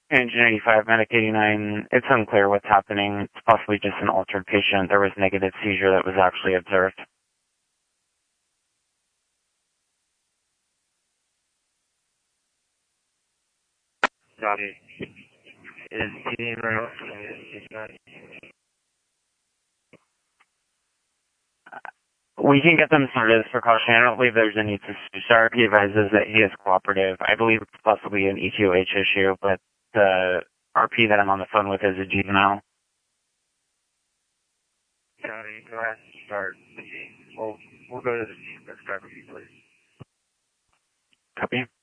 Engine 85, Medic 89, it's unclear what's happening. It's possibly just an altered patient. There was negative seizure that was actually observed. Copy. Is he right? We can get them started as precaution. I don't believe there's any to start. He advises that he is cooperative. I believe it's possibly an ETOH issue, but the RP that I'm on the phone with is a juvenile. County, go ahead and start. We'll go to the scene. Let's drive with you, please. Copy.